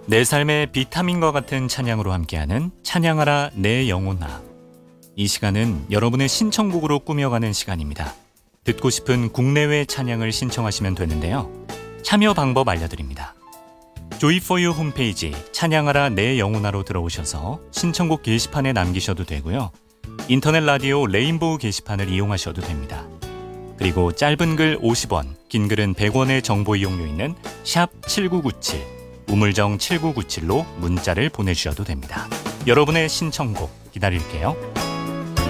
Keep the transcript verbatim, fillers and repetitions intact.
내 삶의 비타민과 같은 찬양으로 함께하는 찬양하라 내 영혼아. 이 시간은 여러분의 신청곡으로 꾸며가는 시간입니다. 듣고 싶은 국내외 찬양을 신청하시면 되는데요. 참여 방법 알려드립니다. 조이포유 홈페이지 찬양하라 내 영혼아로 들어오셔서 신청곡 게시판에 남기셔도 되고요. 인터넷 라디오 레인보우 게시판을 이용하셔도 됩니다. 그리고 짧은 글 오십 원, 긴 글은 백 원의 정보 이용료있는 샵 칠구구칠, 우물정 칠구구칠로 문자를 보내주셔도 됩니다. 여러분의 신청곡 기다릴게요.